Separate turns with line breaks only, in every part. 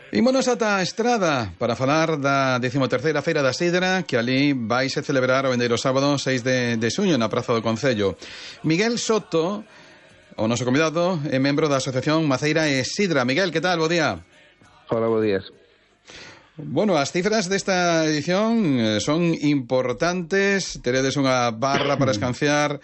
Ímonos ata a Estrada para falar da 13ª Feira da Sidra, que ali vaise celebrar o vindeiro sábado 6 de xuño na Praza do Concello. Miguel Soto, o noso convidado, é membro da Asociación Maceira e Sidra. Miguel, que tal? Bo día.
Hola, bo días.
Bueno, as cifras desta edición son importantes. Teredes unha barra para escanciar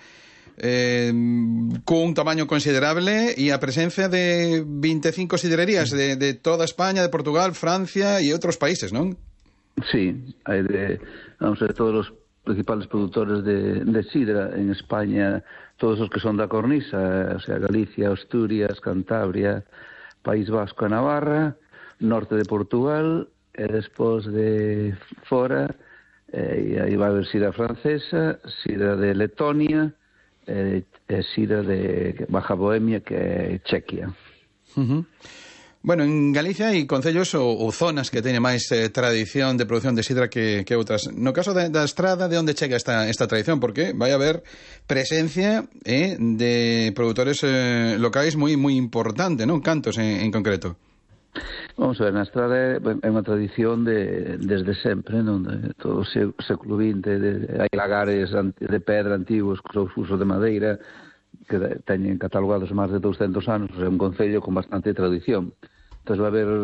cun tamaño considerable e a presencia de 25 sidrerías de toda España, de Portugal, Francia e outros países, non?
Sí, hai vamos a ver, todos os principales produtores de sidra en España, todos os que son da cornisa, o sea, Galicia, Asturias, Cantabria, País Vasco e Navarra, norte de Portugal, e despois de fora, e aí vai haber sidra francesa, sidra de Letonia, e sidra de Baja Bohemia, que é Chequia.
Bueno, en Galicia hai concellos ou zonas que teñen máis tradición de produción de sidra que outras. No caso da Estrada, de onde chega esta tradición? Porque vai haber presencia de produtores locais moi importante, non? Cantos en concreto?
Vamos a ver, na Estrada é unha tradición desde sempre, non? Todo o século XX, hai lagares de pedra antigos con uso de madeira que teñen catalogados máis de 200 anos, é un concello con bastante tradición. Entón vai haber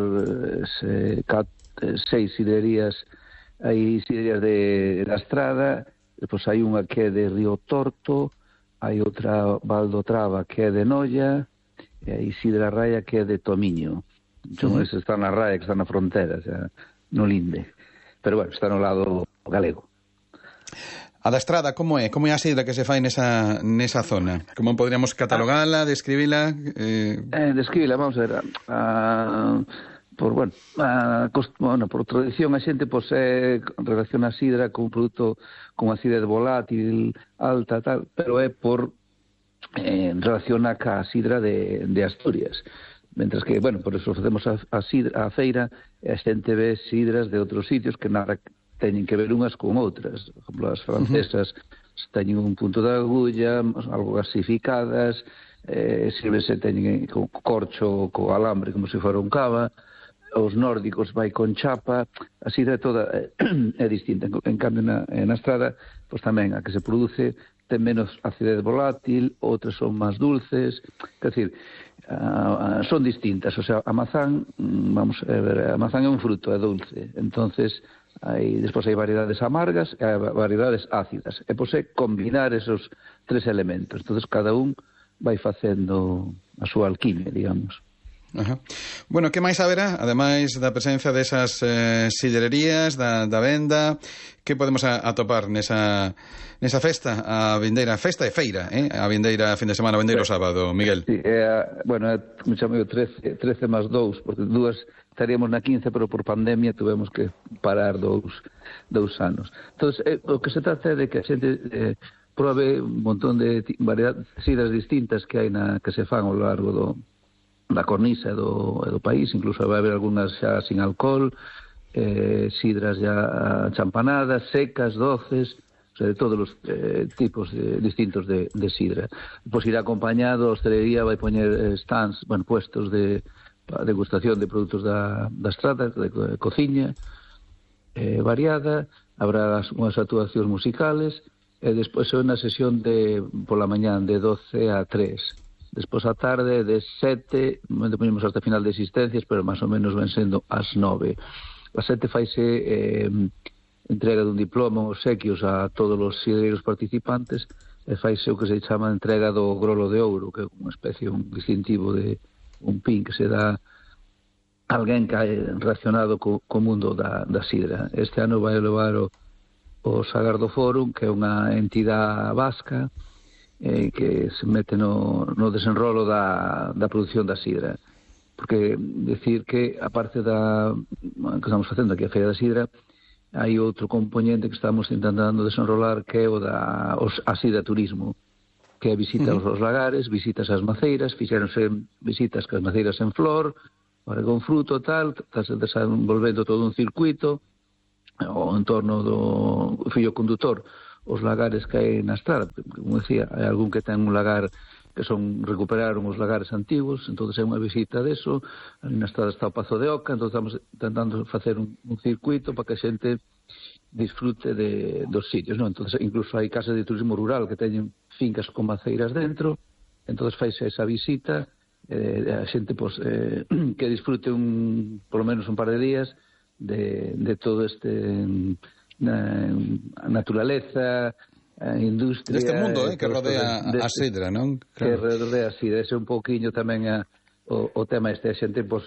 6 sidrerías, hai sidrerías da Estrada, depois hai unha que é de Río Torto, hai outra Val do Traba que é de Noia, e hai Sidra Raia que é de Tomiño. Ese está na Raia, que está na frontera, o sea, no linde. Pero bueno, está no lado galego.
A da Estrada, como é? Como é a sidra que se fai nesa zona? Como podríamos catalogala, describila?
Describila, vamos a ver. Por tradición a xente relaciona a sidra con un produto con acidez volátil, alta, tal, pero é por relaciona ca sidra de Asturias. Mentras que, bueno, por eso facemos a feira, e a xente ve sidras de outros sitios que nada teñen que ver unhas con outras. Por exemplo, as francesas teñen un punto de agulla, algo gasificadas, sírvese teñen con corcho, co alambre, como se fora un cava, os nórdicos vai con chapa, a sidra toda é distinta. En cambio, na Estrada, pois tamén a que se produce ten menos acidez volátil, outras son máis dulces, quer decir, son distintas, o sea, a mazán, vamos a ver, a mazán é un fruto, é dulce, entonces despois hai variedades amargas e variedades ácidas, e pois é combinar esos 3 elementos, entonces cada un vai facendo a súa alquimia, digamos.
Ajá. Bueno, que máis haberá, ademais da presencia desas sidrerías, da venda, que podemos atopar nesa festa, a vindeira festa e feira, a vindeira fin de semana, a vindeiro sábado, Miguel?
Sí, bueno, me chamo 13 máis 2, porque 2 estaríamos na 15, pero por pandemia tuvemos que parar 2 anos. Entón, o que se trata é de que a xente probe un montón de variedades de sidras distintas que hai que se fan ao largo da cornisa e do país, incluso vai haber algunhas xa sin alcohol, sidras ya champanadas, secas, doces, o sea, de todos os tipos distintos de sidra. Pois irá acompañado, a hostelería vai poñer stands, bueno, puestos de degustación de produtos da Estrada, de cociña variada, habrá unhas actuacións musicales, e despois é unha sesión pola mañán de 12 a 3. Despois a tarde de 7, non poñemos hasta final de existencias, pero máis ou menos ven sendo as 9. A 7 faise entrega dun diploma, obsequios a todos os sidreiros participantes, e faise o que se chama entrega do grolo de ouro, que é unha especie, un distintivo de un pin que se dá a alguén que é relacionado co mundo da sidra. Este ano vai levar o Sagardo Fórum, que é unha entidade vasca, que se mete no desenrolo da produción da sidra, porque decir que aparte que estamos facendo aquí a Feira da Sidra, hai outro componente que estamos intentando desenrolar, que é a sidra turismo, que é visitas aos lagares, visitas ás maceiras, fixéronse visitas cas maceiras en flor, con fruto, tal, está desenvolvendo todo un circuito o en torno do fillo condutor, os lagares que hai na Estrada. Como decía, hai algún que ten un lagar que son recuperaron os lagares antigos, entonces é unha visita deso. Ali na estrada está o Pazo de Oca, entonces estamos tentando facer un circuito para que a xente disfrute dos sitios, non? Entonces incluso hai casas de turismo rural que teñen fincas con maceiras dentro, entonces faise esa visita, a xente pues, que disfrute por lo menos un par de días de todo este naturaleza, a industria
deste mundo que rodea a sidra, non?
Claro. Que rodea a sidra, ese un pouquiño tamén o tema este, a xente pues,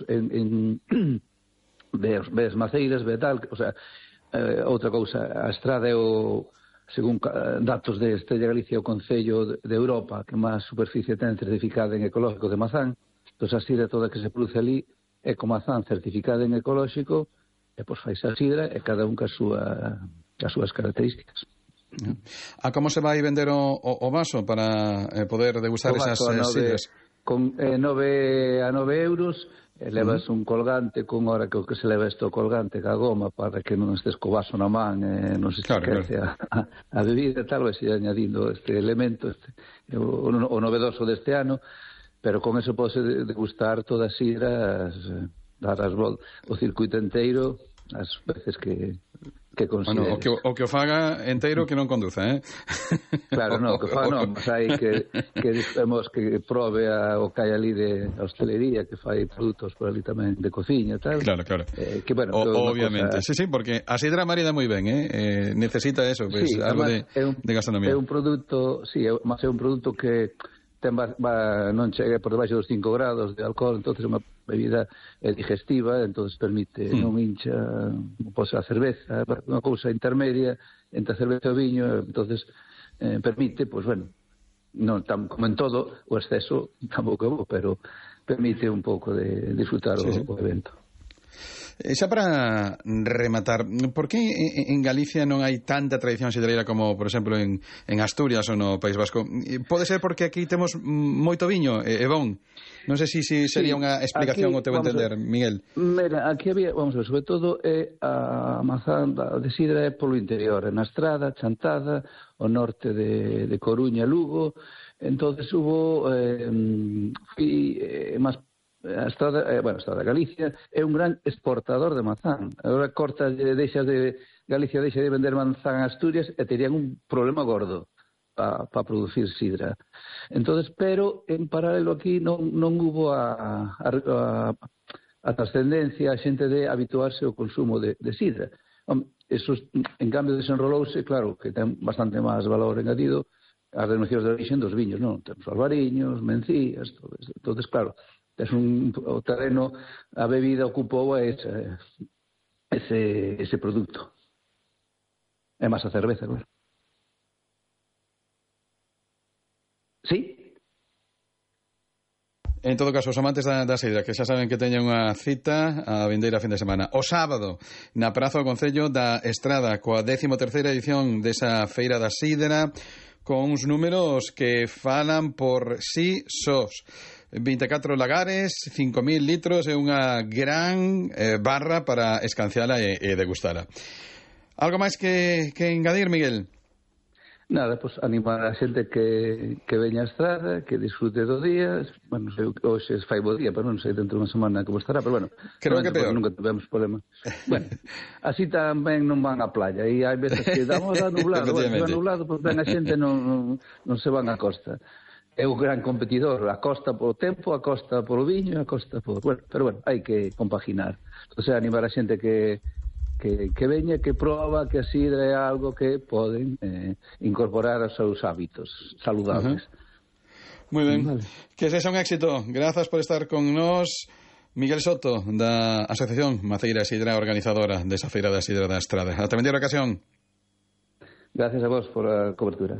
ves maceiras, ve tal, o sea, outra cousa, a estrada é según datos de Estrella Galicia, o Concello de Europa que máis superficie ten certificada en ecolóxico de mazán. Entón a sidra toda que se produce ali é con mazán certificada en ecolóxico, e pois fai a sidra e cada un cas súas características.
A como se vai vender o vaso para poder degustar esas sidras?
Con 9 euros. Levas un colgante con hora que se leva isto colgante ca goma para que non estés co vaso na man non se esquece a bebida, tal vez añadindo este elemento o novedoso deste ano, pero con eso pode degustar todas as sidras, dar o circuito inteiro as veces que consideres.
Bueno, o que o faga enteiro que non conduza,
Claro, non, que faga non, mas hai que temos que probe o que hai ali de hostelería, que fai produtos por ali tamén de cociña e tal.
Claro.
Que, bueno,
obviamente, cosa... sí, porque a sidra marida moi ben, necesita eso, pues, sí, algo de gastronomía.
É un produto, sí, mas é un produto que non chega por debaixo dos 5 grados de alcohol, entonces é unha bebida digestiva, entonces permite non hincha, pode ser a cerveza, unha cousa intermedia entre a cerveza e o viño, entonces permite, pues bueno, non como en todo, o exceso tampouco é bo, pero permite un pouco de disfrutar o evento.
Xa para rematar, por que en Galicia non hai tanta tradición sidreira como, por exemplo, en Asturias ou no País Vasco? Pode ser porque aquí temos moito viño, bon. Non sei se sería unha explicación o teu entender, Miguel.
Mira, aquí había, vamos a ver, sobre todo a mazán de sidra é polo interior, na Estrada, Chantada, o norte de Coruña, Lugo. Entonces hubo máis a Estrada Galicia é un gran exportador de mazán. Agora deixa de vender manzán a Asturias e terían un problema gordo para producir sidra. Entonces, pero en paralelo aquí non hubo a trascendencia a xente de habituarse ao consumo de sidra. Eso, en cambio, desenrolouse, claro, que ten bastante máis valor engadido as denominacións de origen dos viños, non? Temos albariños, mencías, todo eso. Entonces, claro, o terreno, a bebida ocupou ese produto. É máis a cerveza, claro. Sí?
En todo caso, os amantes da sidra, que xa saben que teñen unha cita a vindeira fin de semana. O sábado, na Praza do Concello da Estrada, coa 13ª edición desa Feira da Sidra, con uns números que falan por sí sós. 24 lagares, 5.000 litros e unha gran barra para escanciala e degustala. Algo máis que engadir, Miguel?
Nada, pues animar a xente que veña a Estrada, que disfrute do día. Bueno, hoxe fai bo día, pero non sei dentro de unha semana como estará, pero bueno,
creo que peor.
Nunca tivemos problema. Bueno, así tamén non van á playa, e hai veces que damos a nublado, se va nublado, pues ben a xente non se van á costa. É un gran competidor, a costa polo tempo, a costa polo viño, a costa por... Bueno, pero bueno, hai que compaginar. Entón, animar a xente que veña, que proba que a sidra é algo que poden incorporar aos seus hábitos saludables.
Moi ben. Vale. Que sexa un éxito. Grazas por estar con nós. Miguel Soto, da Asociación Maceira e Sidra, organizadora desa Feira da Sidra da Estrada. Ata vindeira ocasión.
Gracias a vos por a cobertura.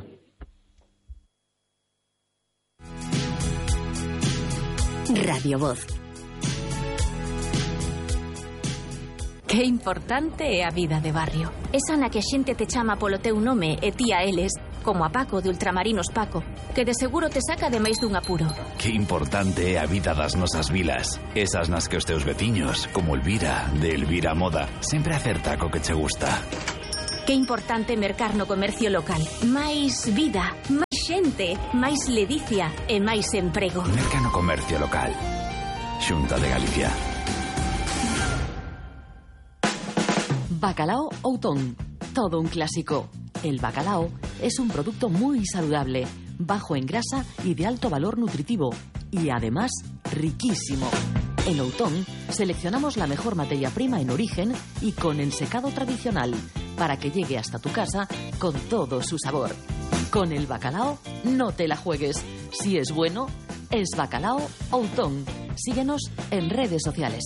Radio Voz. Que importante é a vida de barrio. Esa na que a xente te chama polo teu nome e ti a eles, como a Paco de Ultramarinos Paco, que de seguro te saca de máis dun apuro.
Que importante é a vida das nosas vilas. Esas nas que os teus veciños, como Elvira, de Elvira Moda, sempre acerta co que che gusta.
Que importante mercar no comercio local. Máis vida, máis xente, máis ledicia e máis emprego.
Mercano Comercio Local. Xunta de Galicia.
Bacalao Outón. Todo un clásico. El bacalao es un producto muy saludable, bajo en grasa y de alto valor nutritivo. Y además, riquísimo. En Outón seleccionamos la mejor materia prima en origen y con ensecado tradicional para que llegue hasta tu casa con todo su sabor. Con el bacalao no te la juegues. Si es bueno, es Bacalao Outón. Síguenos en redes sociales.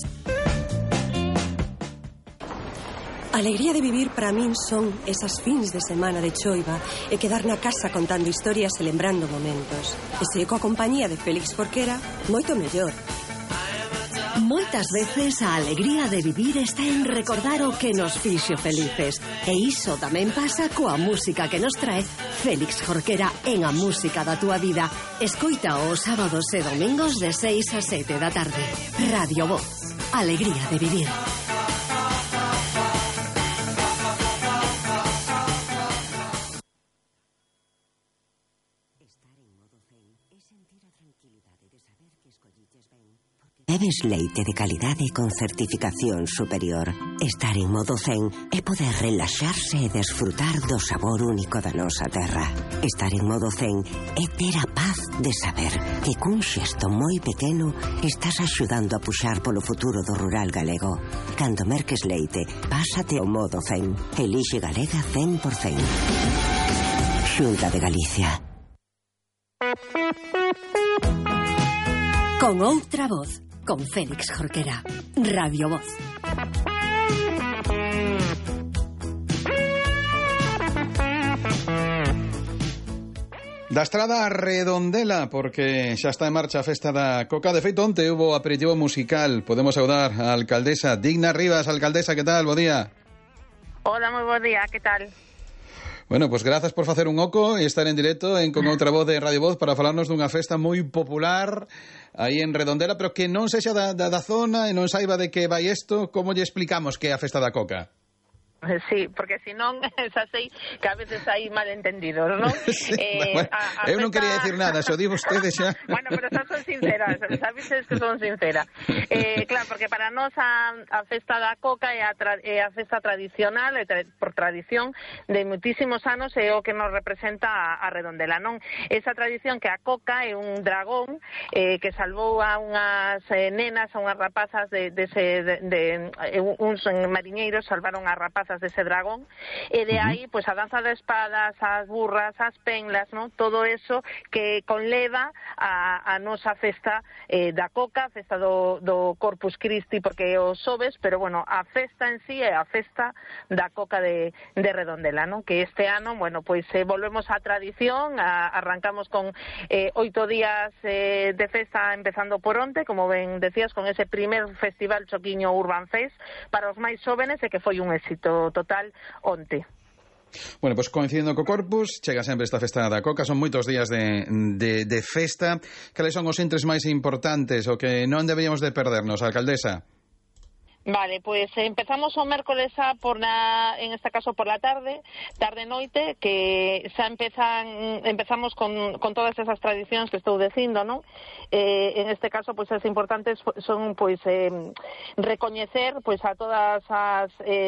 Alegría de vivir para min son esas fins de semana de choiva e quedar na casa contando historias e lembrando momentos. E se coa compañía de Félix Jorquera, moito mellor.
Moitas veces a alegría de vivir está en recordar o que nos fixo felices. E iso tamén pasa coa música que nos trae Félix Jorquera en A Música da Túa Vida. Escoita os sábados e domingos de 6 a 7 da tarde. Radio Voz. Alegría de vivir.
Bebes leite de calidade con certificación superior. Estar en modo zen é poder relaxarse e desfrutar do sabor único da nosa terra. Estar en modo zen é ter a paz de saber que cun xesto moi pequeno estás axudando a puxar polo futuro do rural galego. Cando merques leite, pásate ao modo zen. Elixe Galega 100%. Xunta de Galicia.
Con outra voz. Con Félix Jorquera. Radio Voz.
Da Estrada a Redondela, porque xa está en marcha a festa da Coca. De feito, onte hubo aperitivo musical. Podemos saudar a alcaldesa Digna Rivas. Alcaldesa, que tal? Bo día.
Hola, moi bo día, que tal?
Bueno, pues grazas por facer un oco e estar en directo en Con Outra Voz de Radio Voz para falarnos dunha festa moi popular aí en Redondela, pero que non sexa da zona e non saiba de que vai isto. Como lle explicamos que é a festa da Coca?
Sí, porque senón xa sei que a veces hai malentendidos, non?
Sí, bueno, eu non quería decir nada, xo digo ustedes xa.
Bueno, pero xa son sinceras, sabes que son sincera. Claro, porque para nós a festa da Coca é a festa tradicional, por tradición, de muitísimos anos, é o que nos representa a Redondela, non? Esa tradición que a Coca é un dragón que salvou a unhas nenas, a unhas rapazas uns mariñeiros salvaron a rapazas dese dragón, e de aí, pois, a danza de espadas, as burras, as penlas, non? Todo eso que conleva a nosa festa da Coca, a festa do Corpus Christi, porque é o xoves, pero, bueno, a festa en sí é a festa da Coca de Redondela, non? Que este ano, bueno, pois, volvemos á tradición, arrancamos con 8 días de festa, empezando por onte, como ben decías, con ese primer festival Choquiño Urban Fest para os máis xóvenes, e que foi un éxito total onte.
Bueno, pois coincidindo co Corpus, chega sempre esta festa da Coca, son moitos días de festa. Cales son os intres máis importantes, o que non deberíamos de perdernos, alcaldesa?
Vale, pues empezamos o mércoles en este caso por la tarde-noite, que xa empezamos con todas esas tradicións que estou dicindo, non? En este caso, pues as importantes son, pues, recoñecer, pues, a todas as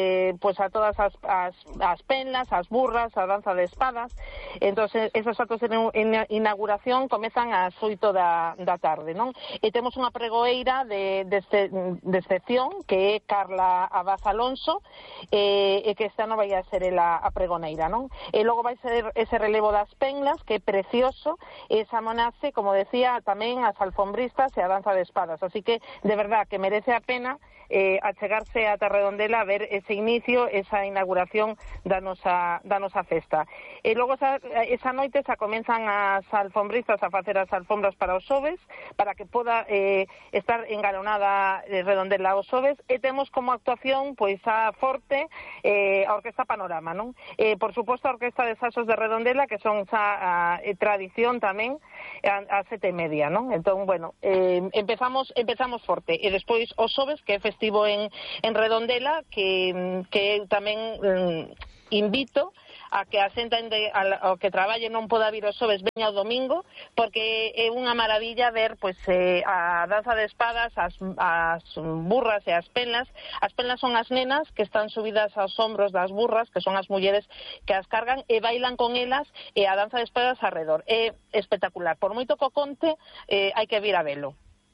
penlas, as burras, a danza de espadas. Entonces, esos actos de inauguración comezan ás 8 da tarde, non? E temos unha pregoeira de excepción, que é Carla Abad Alonso, e que esta ano vai a ser a pregoneira, non? E logo vai ser ese relevo das penlas, que é precioso, e esa monace, como decía, tamén as alfombristas e a danza de espadas, así que, de verdad, que merece a pena achegarse a Redondela a ver ese inicio, esa inauguración da nosa festa. E logo esa noite xa comenzan as alfombristas a facer as alfombras para os xoves, para que poda estar engalonada Redondela os xoves, e temos como actuación, pois, a Forte, a Orquesta Panorama, non? Por suposto, a Orquesta de Saxos de Redondela, que son xa tradición tamén, a 7:30, non? Entón, bueno, empezamos Forte, e despois os xoves, que é festivo en Redondela, que tamén invito a que a xente ao que traballe non poda vir os xoves veña o domingo, porque é unha maravilla ver pois a danza de espadas, as burras e as penlas. As penlas son as nenas que están subidas aos hombros das burras, que son as mulleres que as cargan e bailan con elas, e a danza de espadas arredor. É espectacular. Por moito que o conte, hai que vir a velo.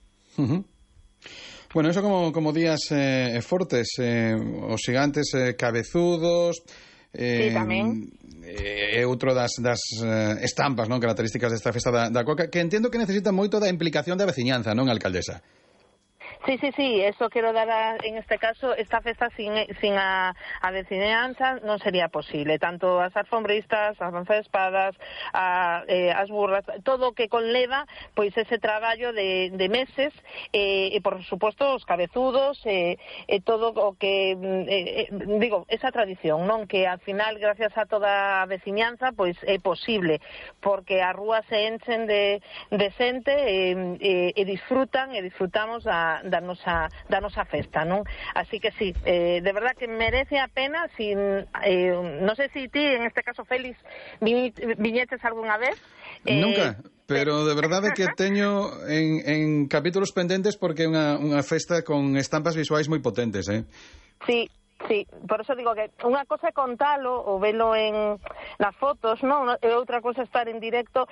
Bueno, eso como días fortes, os xigantes cabezudos,
sí, tamén.
É outro das estampas, non, características desta festa da coca, que entendo que necesita moito da implicación da veciñanza, non, alcaldesa?
Sí, eso quero dar en este caso. Esta festa sin a veciñanza non sería posible, tanto as alfombristas, as danzas de espadas, as burras, todo o que conleva pois ese traballo de meses, e por suposto os cabezudos, e todo o que digo, esa tradición, non, que al final gracias a toda a veciñanza pois é posible, porque as rúas se enchen de xente e disfrutamos da nosa festa, non? Así que sí, de verdad que merece a pena. Non sei se ti, en este caso Félix, viñetes algunha vez?
Nunca, pero de verdade que teño en capítulos pendentes, porque é unha festa con estampas visuais moi potentes,
Sí, por eso digo que unha cosa é contalo ou velo nas fotos, non? E outra cosa é estar en directo.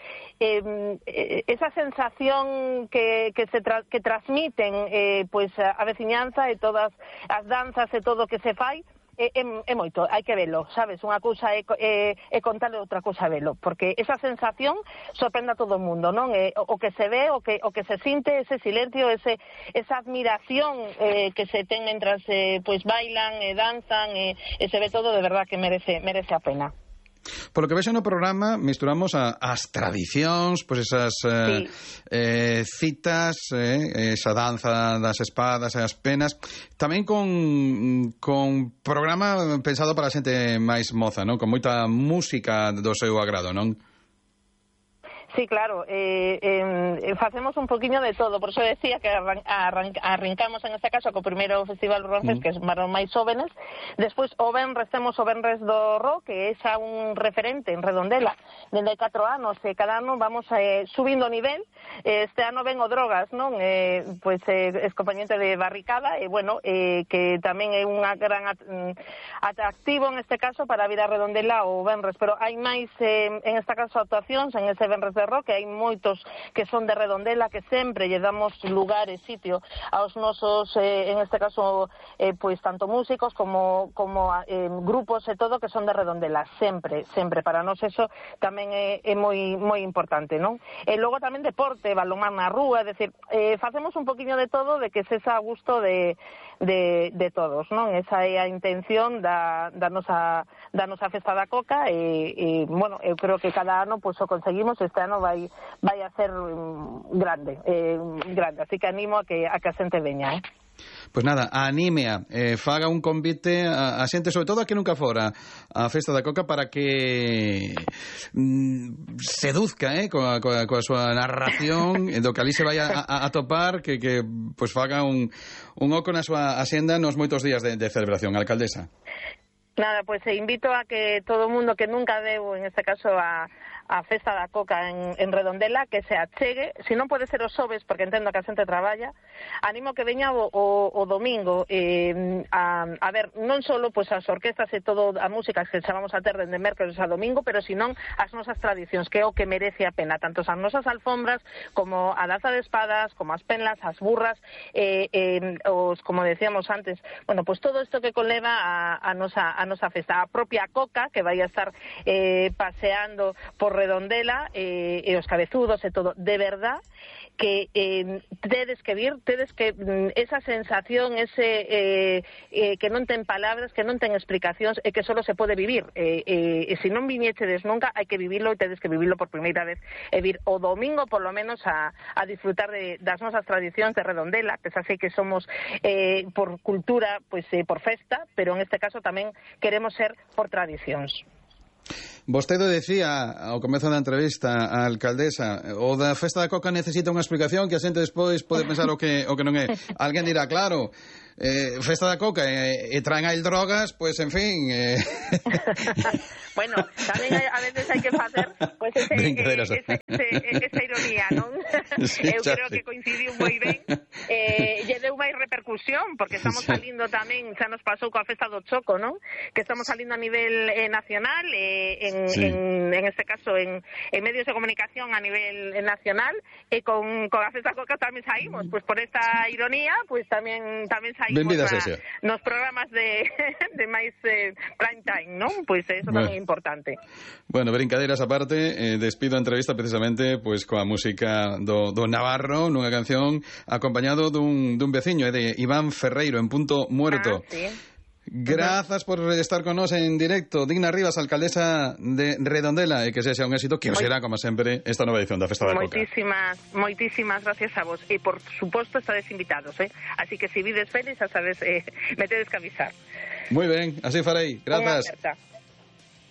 Esa sensación que transmiten pois a veciñanza e todas as danzas e todo o que se fai, é moito, hai que velo, sabes? Unha cousa é contarle, outra cousa é velo, porque esa sensación sorprende a todo o mundo, non? O que se ve, o que se sinte, ese silencio, esa admiración que se ten mentras pois bailan e danzan, e se ve todo, de verdad que merece a pena.
Por lo que vexo no programa, misturamos as tradicións, pois esas citas, esa danza das espadas e as penas, tamén con programa pensado para a xente máis moza, non? Con moita música do seu agrado, non?
Sí, claro, facemos un poquinho de todo, por eso decía que arrancamos en este caso co primeiro Festival Ronces, que é para os máis jóvenes. Despois o Benres, temos o Benres do Rock, que é xa un referente en Redondela dende 4 anos, e cada ano vamos subindo o nivel. Este ano ven o Drogas, non? Pois es compañente de Barricada, e bueno, que tamén é un gran atractivo en este caso para vir a Redondela o Benres, pero hai máis en este caso actuacións en ese Benres de Rock, que hai moitos que son de Redondela, que sempre lle damos lugar e sitio aos nosos, en este caso, pois tanto músicos como grupos e todo que son de Redondela, sempre, para nós eso tamén é moi importante, non? E logo tamén deporte, balonmán na rúa, é dicir, facemos un poquinho de todo, de que se a gusto de todos, non? Esa é a intención da nosa festa da coca, e bueno, eu creo que cada ano pois o conseguimos. Este ano vai a ser grande, así que animo a que a xente veña,
Pois nada, anímea, faga un convite a xente, sobre todo a que nunca fora a festa da coca, para que seduzca coa súa narración, do que ali se vai a topar, que pois faga un oco na súa axenda nos moitos días de celebración. Alcaldesa.
Nada, pois invito a que todo o mundo que nunca deu, en este caso a festa da coca en Redondela, que se achegue. Se non pode ser os xoves, porque entendo que a xente traballa, animo que veña o domingo, a ver non só pois as orquestas e todo a música que chamamos a ter dende mércoles a domingo, pero senón as nosas tradicións, que é o que merece a pena, tanto as nosas alfombras como a danza de espadas, como as penlas, as burras, como decíamos antes, bueno, pois todo isto que conleva a nosa festa, a propia coca, que vai a estar paseando por Redondela, e os cabezudos e todo. De verdad que tedes que vir, esa sensación, ese que non ten palabras, que non ten explicacións, e que solo se pode vivir, e se non viñechedes nunca, hai que vivilo, e tedes que vivilo por primeira vez, e vir o domingo por lo menos a disfrutar das nosas tradicións de Redondela, que xa sei que somos por cultura, pois por festa, pero en este caso tamén queremos ser por tradicións.
Vostede decía ao comezo da entrevista a alcaldesa, o da festa da coca necesita unha explicación, que a xente despois pode pensar o que non é. Alguén dirá, claro, festa da Coca e traen aí drogas, pues en fin...
Bueno, tamén a veces hai que facer pues, esa ironía, non?
Sí,
eu creo que coincidiu moi ben. Lle deu máis repercusión, porque estamos salindo tamén, xa nos pasou coa festa do Choco, non? Que estamos salindo a nivel nacional, en este caso en medios de comunicación a nivel nacional, e con a festa Coca tamén saímos, pues por esta ironía, pues tamén saímos nos programas de máis prime time, non? Pues eso tamén é importante.
Bueno, brincadeiras aparte, despido a entrevista precisamente pois coa música do Navarro nunha canción acompañado dun veciño, de Iván Ferreiro, en Punto Muerto.
Sí.
Grazas por estar con nós en directo. Digna Rivas, alcaldesa de Redondela, e que sexa un éxito, que será, como sempre, esta nova edición da Festa da Coca.
Moitísimas gracias a vos. E, por suposto, estades invitados, Así que, se vides Félix, xa sabes, me tedes que avisar.
Moi ben, así farei. Grazas.